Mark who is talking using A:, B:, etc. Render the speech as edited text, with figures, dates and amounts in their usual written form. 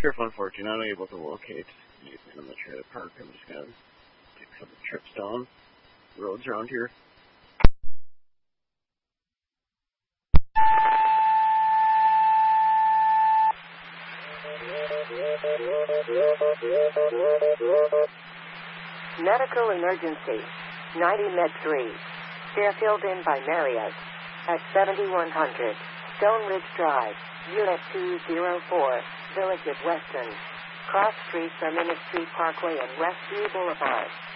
A: Sheriff 114, unable to locate anything in the trailer park. I'm just going to take some trips down the roads around here.
B: Medical emergency. 90 Med 3. Fairfield Inn by Marriott. At 7100 Stone Ridge Drive, Unit 204, Village at Weston. Cross streets are Ministry Parkway and Westview Boulevard.